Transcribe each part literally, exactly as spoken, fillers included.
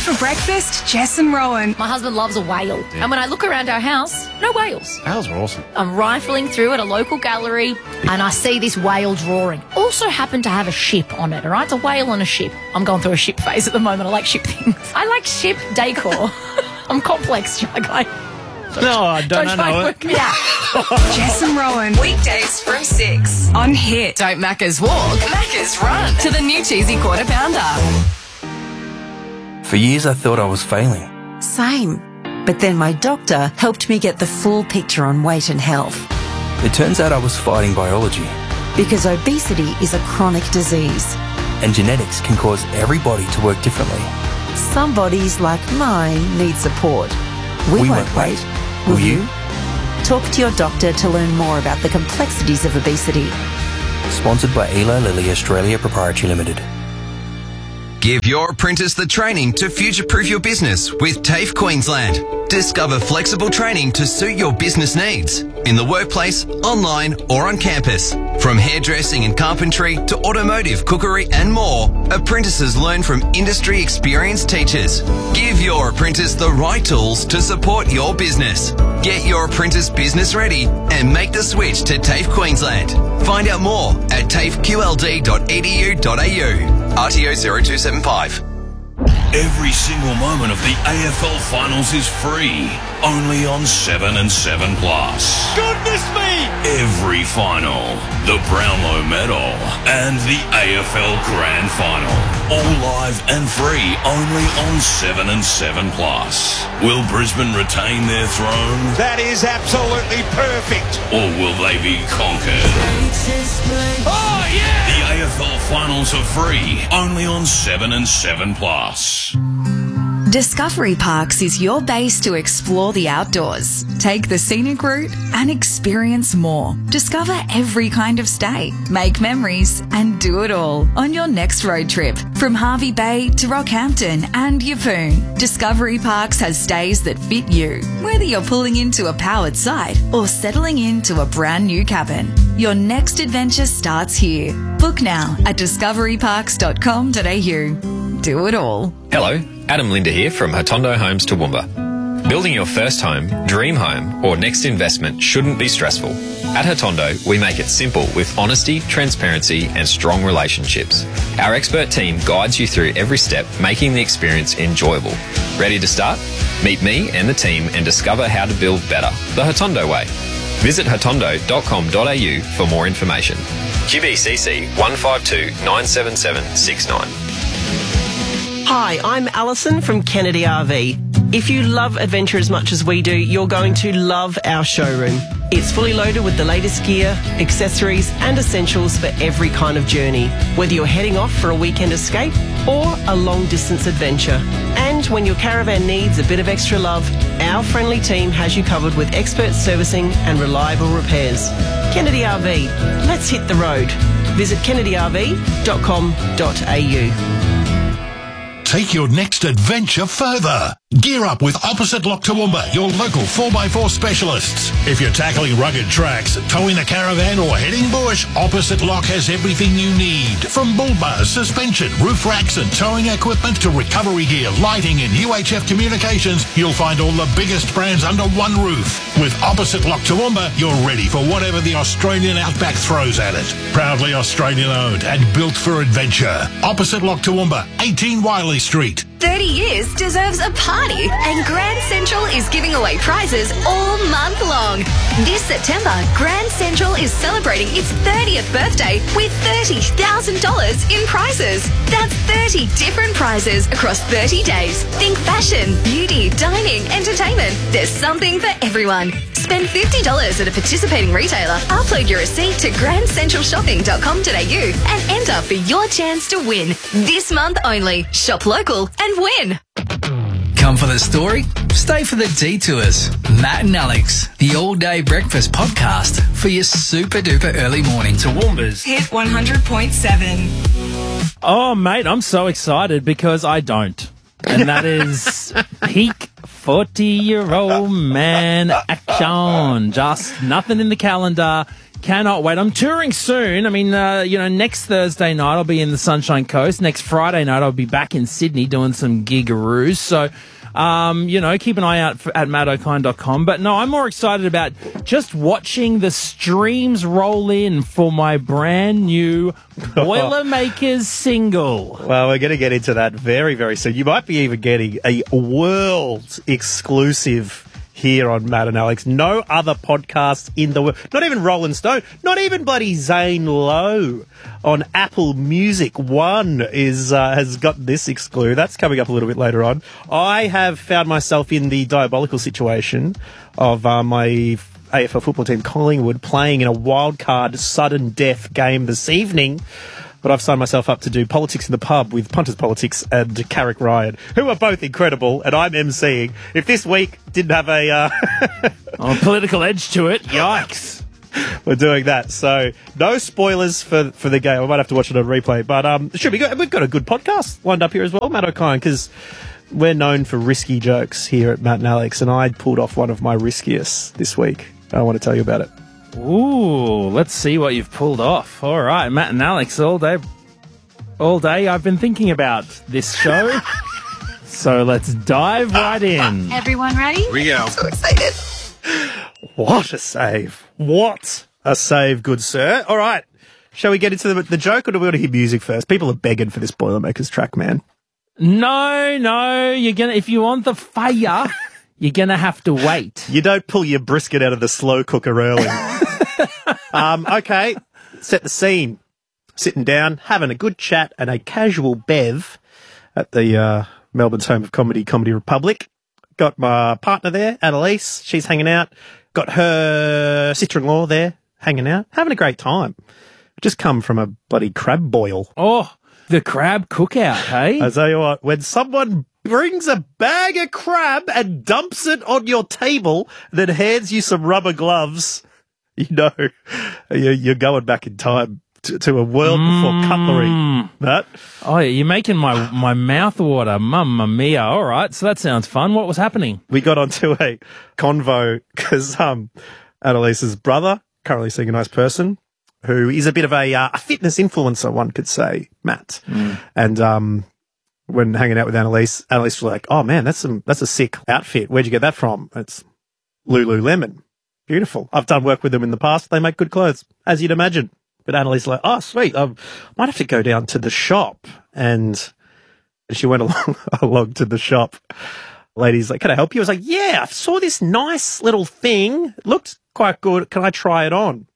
For breakfast, Jess and Rowan. My husband loves a whale. Yeah. And when I look around our house, no whales. Whales are awesome. I'm rifling through at a local gallery and I see this whale drawing. Also happened to have a ship on it, all right? It's a whale on a ship. I'm going through a ship phase at the moment. I like ship things. I like ship decor. I'm complex, Jug. I No, I don't, don't know try it. work me out. Jess and Rowan. Weekdays from six on Hit. Don't Macca's walk, Macca's run to the new cheesy quarter pounder. For years I thought I was failing. Same. But then my doctor helped me get the full picture on weight and health. It turns out I was fighting biology. Because obesity is a chronic disease. And genetics can cause every body to work differently. Some bodies, like mine, need support. We, We won't won't wait. wait. Will Will you? you? Talk to your doctor to learn more about the complexities of obesity. Sponsored by Eli Lilly Australia Proprietary Limited. Give your apprentice the training to future-proof your business with TAFE Queensland. Discover flexible training to suit your business needs in the workplace, online or on campus. From hairdressing and carpentry to automotive, cookery and more, apprentices learn from industry experienced teachers. Give your apprentice the right tools to support your business. Get your apprentice business ready and make the switch to TAFE Queensland. Find out more at tafe q l d dot e d u dot a u. R T O zero two seven five. Every single moment of the A F L Finals is free, only on seven and seven Plus. Goodness me! Every final, the Brownlow Medal, and the A F L Grand Final, all live and free, only on seven and seven Plus. Will Brisbane retain their throne? That is absolutely perfect. Or will they be conquered? Oh, yeah! The A F L Finals are free, only on seven and seven Plus. Discovery Parks is your base to explore the outdoors. Take the scenic route and experience more. Discover every kind of stay, make memories and do it all on your next road trip. From Harvey Bay to Rockhampton and Yeppoon, Discovery Parks has stays that fit you. Whether you're pulling into a powered site or settling into a brand new cabin, your next adventure starts here. Book now at discovery parks dot com dot a u. Do it all. Hello, Adam Linder here from Hotondo Homes Toowoomba. Building your first home, dream home or next investment shouldn't be stressful. At Hotondo, we make it simple with honesty, transparency and strong relationships. Our expert team guides you through every step, making the experience enjoyable. Ready to start? Meet me and the team and discover how to build better, the Hotondo way. Visit hotondo dot com dot a u for more information. Q B C C one five two nine seven seven six nine. Hi, I'm Alison from Kennedy R V. If you love adventure as much as we do, you're going to love our showroom. It's fully loaded with the latest gear, accessories and essentials for every kind of journey, whether you're heading off for a weekend escape or a long-distance adventure. And when your caravan needs a bit of extra love, our friendly team has you covered with expert servicing and reliable repairs. Kennedy R V, let's hit the road. Visit kennedy r v dot com dot a u. Take your next adventure further. Gear up with Opposite Lock Toowoomba, your local four by four specialists. If you're tackling rugged tracks, towing a caravan or heading bush, Opposite Lock has everything you need. From bull bars, suspension, roof racks and towing equipment to recovery gear, lighting and U H F communications, you'll find all the biggest brands under one roof. With Opposite Lock Toowoomba, you're ready for whatever the Australian outback throws at it. Proudly Australian owned and built for adventure. Opposite Lock Toowoomba, eighteen Wiley Street. thirty years deserves a party, and Grand Central is giving away prizes all month long. This September, Grand Central is celebrating its thirtieth birthday with thirty thousand dollars in prizes. That's thirty different prizes across thirty days. Think fashion, beauty, dining, entertainment. There's something for everyone. Spend fifty dollars at a participating retailer, upload your receipt to grand central shopping dot com dot a u and enter for your chance to win. This month only. Shop local and win. Come for the story, stay for the detours. Matt and Alex, the all-day breakfast podcast for your super-duper early morning Toowoomba's. Hit one hundred point seven. Oh, mate, I'm so excited because I don't. And that is peak forty-year-old man action. Just nothing in the calendar. Cannot wait. I'm touring soon. I mean, uh, you know, next Thursday night I'll be in the Sunshine Coast. Next Friday night I'll be back in Sydney doing some gigaroos. So, um, you know, keep an eye out for, at matt o'kine dot com. But no, I'm more excited about just watching the streams roll in for my brand new Boilermakers single. Well, we're going to get into that very, very soon. You might be even getting a world exclusive here on Matt and Alex. No other podcast in the world, not even Rolling Stone, not even bloody Zane Lowe on Apple Music One is uh, has got this exclude. That's coming up a little bit later on. I have found myself in the diabolical situation of uh, my A F L football team Collingwood playing in a wildcard sudden death game this evening. But I've signed myself up to do Politics in the Pub with Punters Politics and Carrick Ryan, who are both incredible, and I'm emceeing. If this week didn't have a uh, oh, political edge to it, yikes. We're doing that. So no spoilers for, for the game. I might have to watch it on replay. But um, it should be good. We've got a good podcast lined up here as well, Matt O'Kine, because we're known for risky jokes here at Matt and Alex, and I pulled off one of my riskiest this week. I want to tell you about it. Ooh, let's see what you've pulled off. All right, Matt and Alex, all day, all day I've been thinking about this show. So let's dive right in. Everyone ready? Here we go. So excited. What a save. What a save, good sir. All right. Shall we get into the, the joke, or do we want to hear music first? People are begging for this Boilermakers track, man. No, no, you're gonna, if you want the fire, you're gonna have to wait. You don't pull your brisket out of the slow cooker early. um, okay, set the scene. Sitting down, having a good chat and a casual bev at the uh, Melbourne's home of comedy, Comedy Republic. Got my partner there, Annalise. She's hanging out. Got her sister-in-law there, hanging out, having a great time. Just come from a bloody crab boil. Oh, the crab cookout, hey? I tell you what, when someone brings a bag of crab and dumps it on your table, then hands you some rubber gloves, you know you're going back in time to, to a world mm. before cutlery. That. Oh, yeah, you're making my, my mouth water. Mamma mia. All right, so that sounds fun. What was happening? We got onto a convo because um, Annalise's brother, currently seeing a nice person, who is a bit of a, uh, a fitness influencer, one could say, Matt. Mm. And um, when hanging out with Annalise, Annalise was like, oh, man, that's some that's a sick outfit. Where'd you get that from? It's Lululemon. Beautiful. I've done work with them in the past. They make good clothes, as you'd imagine. But Annalise like, oh, sweet. I might have to go down to the shop. And she went along, along to the shop. Lady's like, can I help you? I was like, yeah, I saw this nice little thing. It looked quite good. Can I try it on?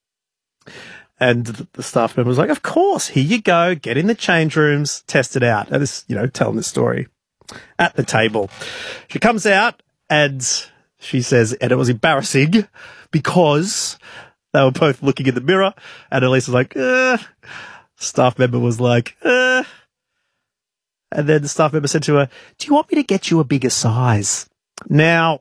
And the staff member was like, of course, here you go. Get in the change rooms, test it out. And this, you know, telling the story at the table. She comes out and she says, and it was embarrassing because they were both looking in the mirror, and Elise was like, uh. Staff member was like, uh. And then the staff member said to her, do you want me to get you a bigger size? Now,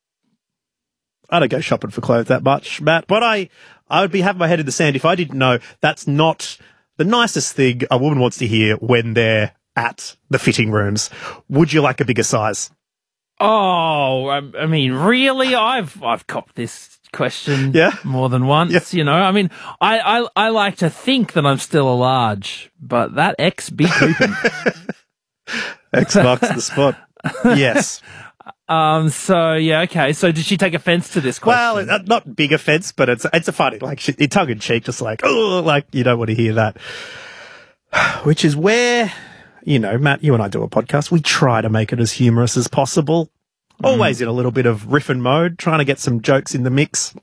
I don't go shopping for clothes that much, Matt, but I, I would be having my head in the sand if I didn't know that's not the nicest thing a woman wants to hear when they're at the fitting rooms. Would you like a bigger size? Oh, I, I mean, really? I've I've copped this question yeah? more than once, yeah. you know. I mean, I, I, I like to think that I'm still a large, but that X be pooping. X marks the spot. Yes. Um. So yeah. Okay. So did she take offence to this question? Well, not big offence, but it's it's a funny, like, she, tongue in cheek, just like, oh, like you don't want to hear that. Which is where, you know, Matt, you and I do a podcast. We try to make it as humorous as possible. Mm. Always in a little bit of riffing mode, trying to get some jokes in the mix.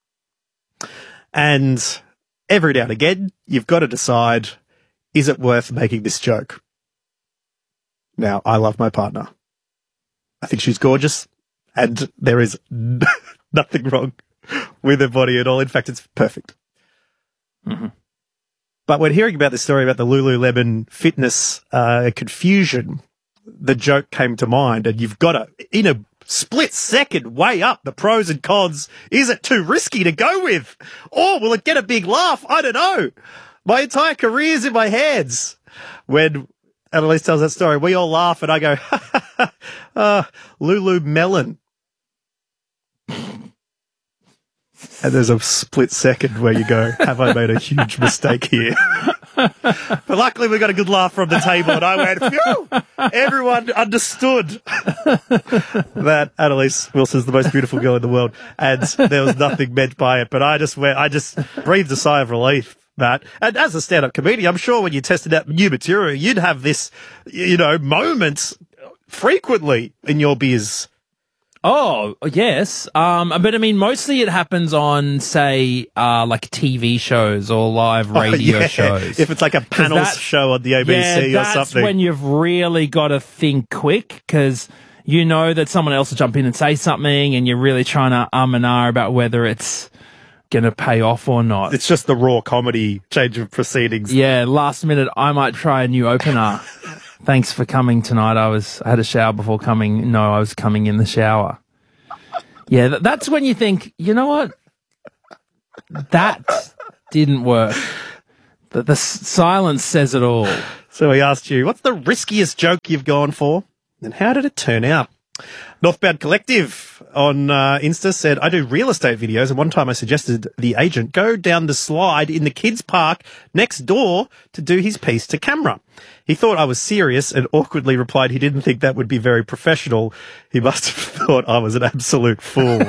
And every now and again, you've got to decide, is it worth making this joke? Now, I love my partner. I think she's gorgeous, and there is nothing wrong with her body at all. In fact, it's perfect. Mm-hmm. But when hearing about this story about the Lululemon fitness uh, confusion, the joke came to mind, and you've got to, in a split second, weigh up the pros and cons. Is it too risky to go with? Or will it get a big laugh? I don't know. My entire career's in my hands. When Annalise tells that story, we all laugh, and I go, uh, Lulumelon. And there's a split second where you go, have I made a huge mistake here? But luckily we got a good laugh from the table and I went, phew! Everyone understood that Annalise Wilson's the most beautiful girl in the world and there was nothing meant by it. But I just went, I just breathed a sigh of relief, Matt. And as a stand-up comedian, I'm sure when you tested out new material, you'd have this, you know, moments frequently in your biz. Oh, yes. Um, but I mean, mostly it happens on, say, uh, like T V shows or live radio oh, yeah. shows. If it's like a panels show on the A B C yeah, or that's something. When you've really got to think quick because you know that someone else will jump in and say something and you're really trying to um and ah about whether it's going to pay off or not. It's just the raw comedy change of proceedings. Yeah, last minute, I might try a new opener. Thanks for coming tonight. I was I had a shower before coming. No, I was coming in the shower. Yeah, th- that's when you think, you know what? That didn't work. The, the s- silence says it all. So he asked you, what's the riskiest joke you've gone for? And how did it turn out? Northbound Collective on uh, Insta said, I do real estate videos, and one time I suggested the agent go down the slide in the kids' park next door to do his piece to camera. He thought I was serious and awkwardly replied he didn't think that would be very professional. He must have thought I was an absolute fool.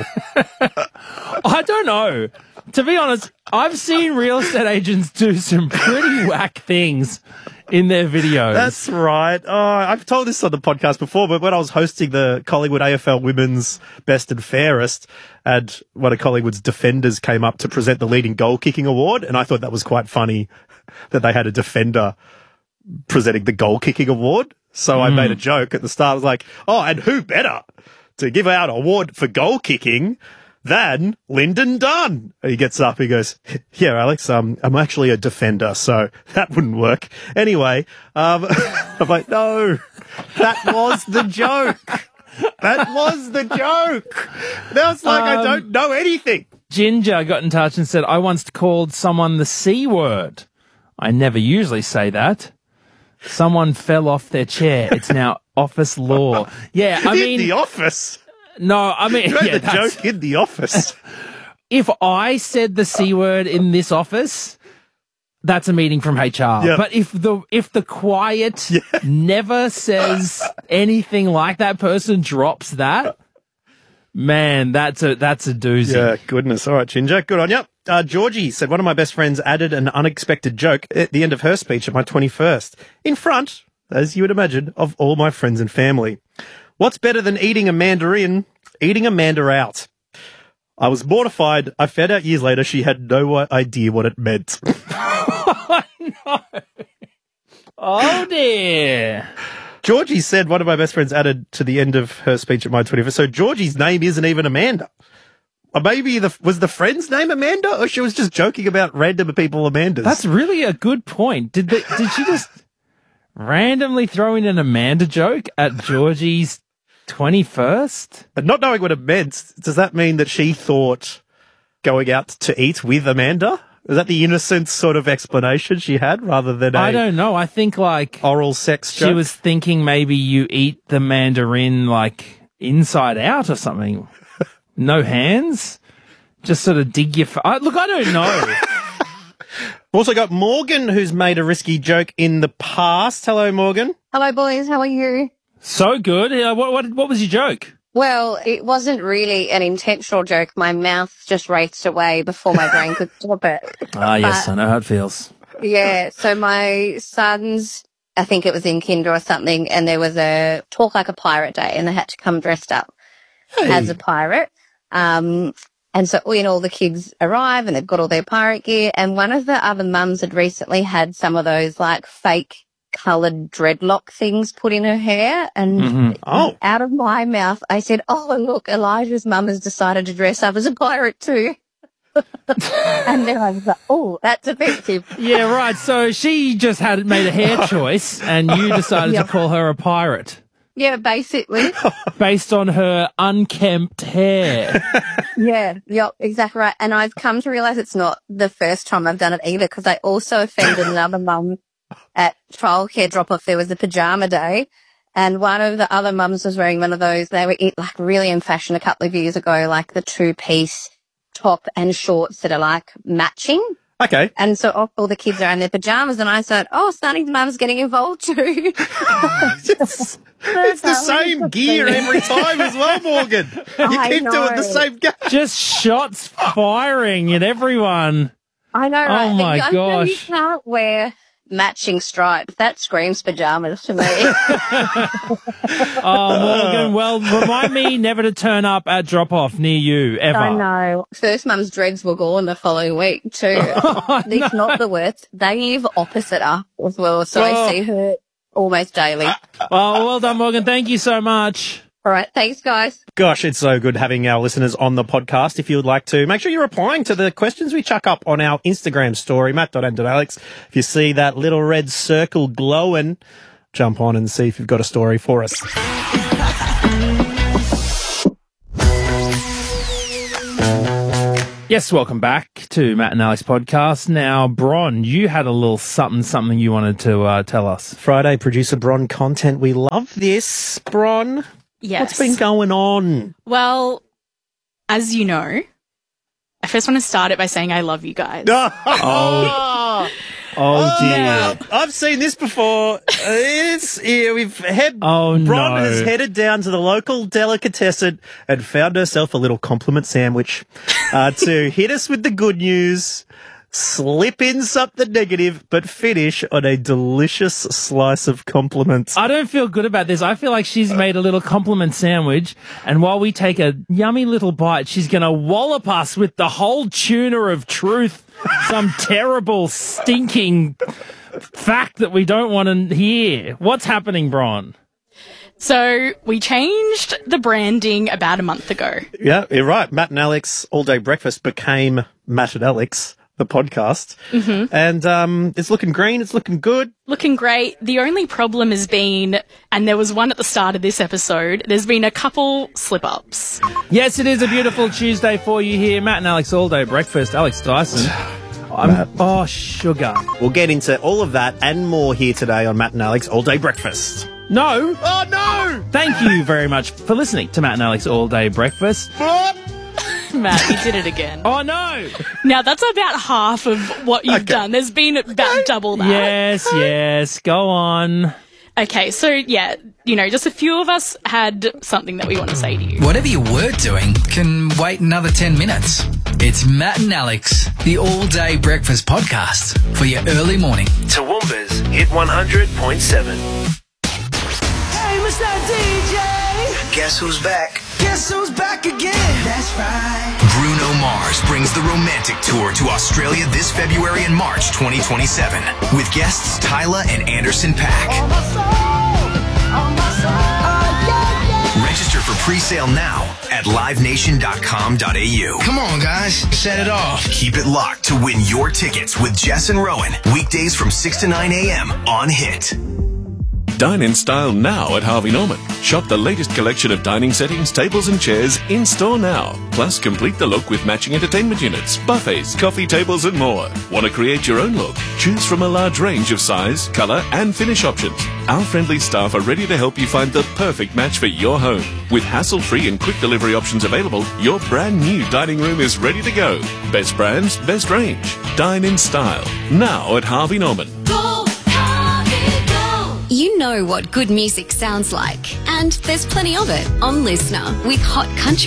I don't know. To be honest, I've seen real estate agents do some pretty whack things in their videos. That's right. Oh, I've told this on the podcast before, but when I was hosting the Collingwood A F L Women's Best and Fairest, and one of Collingwood's defenders came up to present the leading goal kicking award, and I thought that was quite funny that they had a defender presenting the goal kicking award. So mm. I made a joke at the start. I was like, oh, and who better to give out an award for goal kicking than Lyndon Dunn? And he gets up, he goes, yeah, Alex, um, I'm actually a defender, so that wouldn't work. Anyway, um, I'm like, no, that was the joke. That was the joke. Now it's like um, I don't know anything. Ginger got in touch and said, I once called someone the C word. I never usually say that. Someone fell off their chair. It's now office law. Yeah, I in mean... the office? No, I mean... You know yeah, the joke in the office. If I said the C word in this office, that's a meeting from H R. Yep. But if the if the quiet yeah. never says anything like that, person drops that, man, that's a that's a doozy. Yeah, goodness. All right, Ginger, good on you. Uh, Georgie said, one of my best friends added an unexpected joke at the end of her speech at my twenty-first, in front, as you would imagine, of all my friends and family. What's better than eating a mandarin? Eating Amanda out. I was mortified. I found out years later she had no idea what it meant. Oh, no. Oh, dear. Georgie said one of my best friends added to the end of her speech at my twenty-first. So Georgie's name isn't even Amanda. Or maybe the was the friend's name Amanda, or she was just joking about random people Amandas. That's really a good point. Did the, did she just randomly throw in an Amanda joke at Georgie's twenty-first? And not knowing what it meant, does that mean that she thought going out to eat with Amanda? Is that the innocent sort of explanation she had rather than a I don't know. I think like oral sex joke? She was thinking maybe you eat the mandarin like inside out or something. No hands? Just sort of dig your... F- I, look, I don't know. We've also got Morgan, who's made a risky joke in the past. Hello, Morgan. Hello, boys. How are you? So good. Uh, what, what, what was your joke? Well, it wasn't really an intentional joke. My mouth just raced away before my brain could stop it. Ah, yes, but, I know how it feels. Yeah, so my sons, I think it was in kinder or something, and there was a Talk Like a Pirate Day, and they had to come dressed up hey. as a pirate. Um, and so, you know, all the kids arrive and they've got all their pirate gear. And one of the other mums had recently had some of those like fake coloured dreadlock things put in her hair. And mm-hmm. oh. out of my mouth, I said, oh, look, Elijah's mum has decided to dress up as a pirate too. And then I was like, oh, that's offensive. Yeah, right. So she just had made a hair choice and you decided yep. to call her a pirate. Yeah, basically. Based on her unkempt hair. Yeah, yep, exactly right. And I've come to realise it's not the first time I've done it either, because I also offended another mum at childcare drop-off. There was a pyjama day, and one of the other mums was wearing one of those. They were like really in fashion a couple of years ago, like the two-piece top and shorts that are like matching. Okay. And so all, all the kids are in their pajamas, and I said, oh, Sunny's mum's getting involved too. it's, it's the same gear every time as well, Morgan. You I keep know. doing the same game. Just shots firing at everyone. I know, right? Oh, my But you, I know you gosh. can't wear matching stripes. That screams pajamas to me. Oh, Morgan, well, remind me never to turn up at drop-off near you, ever. I know. First mum's dreads were gone the following week too. Oh, It's not the worst. They live opposite her as well, so Oh. I see her almost daily. Oh, well done, Morgan. Thank you so much. All right, thanks, guys. Gosh, it's so good having our listeners on the podcast. If you would like to, make sure you're replying to the questions we chuck up on our Instagram story, matt dot and dot alex. If you see that little red circle glowing, jump on and see if you've got a story for us. Yes, welcome back to Matt and Alex podcast. Now, Bron, you had a little something, something you wanted to uh, tell us. Friday, producer Bron content. We love this, Bron. Yes. What's been going on? Well, as you know, I first want to start it by saying I love you guys. Oh, oh dear. yeah. I've seen this before. It's yeah, we've head. Oh, Bron no. has headed down to the local delicatessen and found herself a little compliment sandwich uh, to hit us with the good news, slip in something negative, but finish on a delicious slice of compliments. I don't feel good about this. I feel like she's made a little compliment sandwich, and while we take a yummy little bite, she's going to wallop us with the whole tuna of truth, some terrible, stinking fact that we don't want to hear. What's happening, Bron? So we changed the branding about a month ago. Yeah, you're right. Matt and Alex All Day Breakfast became Matt and Alex, the podcast. Mm-hmm. And um, it's looking green. It's looking good. Looking great. The only problem has been, and there was one at the start of this episode, there's been a couple slip-ups. Yes, it is a beautiful Tuesday for you here. Matt and Alex All Day Breakfast. Alex Dyson. I'm, Matt. oh, sugar. We'll get into all of that and more here today on Matt and Alex All Day Breakfast. No. Oh, no! Thank you very much for listening to Matt and Alex All Day Breakfast. Matt, you did it again. Oh, no. Now, that's about half of what you've Okay. done. There's been about double that. Yes, yes. Go on. Okay, so yeah, you know, just a few of us had something that we want to say to you. Whatever you were doing can wait another ten minutes. It's Matt and Alex, the all-day breakfast podcast for your early morning. Toowoomba's Hit one hundred point seven. Hey, Mister D J. Guess who's back? Guess who's back again? That's right. Bruno Mars brings the Romantic Tour to Australia this February and March twenty twenty-seven with guests Tyla and Anderson .Paak. On my soul, on my soul. Oh, yeah, yeah. Register for pre-sale now at live nation dot com dot a u. Come on, guys. Set it off. Keep it locked to win your tickets with Jess and Rowan, weekdays from six to nine a.m. on Hit. Dine in style now at Harvey Norman. Shop the latest collection of dining settings, tables and chairs in-store now. Plus, complete the look with matching entertainment units, buffets, coffee tables and more. Want to create your own look? Choose from a large range of size, colour and finish options. Our friendly staff are ready to help you find the perfect match for your home. With hassle-free and quick delivery options available, your brand new dining room is ready to go. Best brands, best range. Dine in style. Now at Harvey Norman. You know what good music sounds like, and there's plenty of it on Listener with hot country